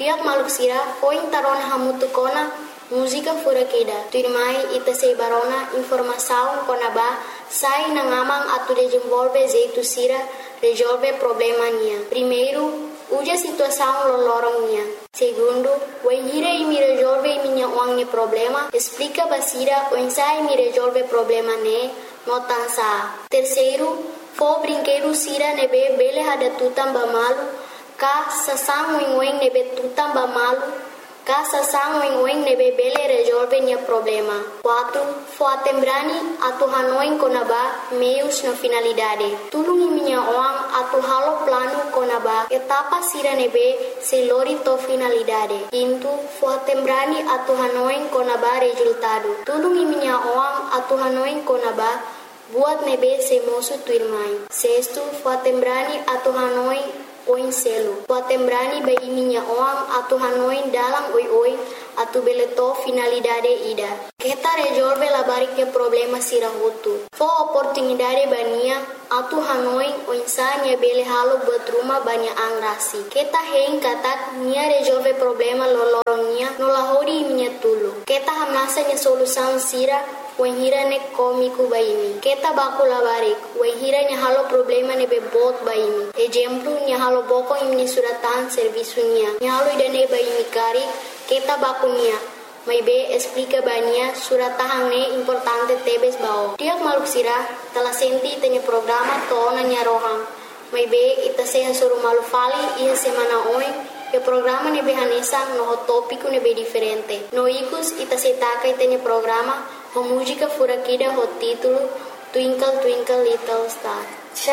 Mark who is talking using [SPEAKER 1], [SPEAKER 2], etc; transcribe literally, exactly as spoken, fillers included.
[SPEAKER 1] Tiak maluk sira foi tarona hamutu kona música furakida. Tu irmãe ita sei barona informação konaba sai na ngamang atu desenvolve jeito sira resolve problema nia. Primeiro, uja situação lolorong nia. Segundo, o hira e me resolve minha uang problema. Explica basira o ensai me resolve problema ne notansa. Terceiro, fo brinquedo sira nebe bele hada tutam bamalu ka sasang wing wing nebe tutam bamalu ka sasang wing wing nebe bele resolve nia problema. Quatro, fo atembrani atu hanoin konaba meios na finalidade. Tulungi minha uang atu halo plano konaba etapa sira nebe se lori to finalidade. Quinto, fo atembrani atu hanoin konaba resultado. Tulungi minha uang atu hanoin konaba buat nebe se moço tu irmã. Sexto, Fuatembrani atu hanoi oin selo. Fuatembrani bai minha oam atu hanoi dalam oi oi atu beleto finalidade ida. Kita resolve la bariknya problema sirahutu. Fo oportunidade bania atu hanoi oinsanya bele halo buat rumah banyak angrasi. Kita hein katak nia resolve problema lolorongnya nolahori minha tulu. Kita hamnasanya solusan sira Wahira ne komiku baimi. Keta baku labarik. Wahira nya halo problema ne bebot baimi. Exemplo nya halo boko imni suratan servisunya. Nya halo idane baimi kari. Keta baku nya. Mai be explica bania suratahang ne importante tebes bao. Tiak maluk sira telah senti tanya programa to nya rohang. Mai be ita seha suruh malu fali iha semana oi. E programa ne behanesa no tópico ne be diferente. No ikus ita setaka itanya programa. A música furakida o título Twinkle Twinkle Little Star.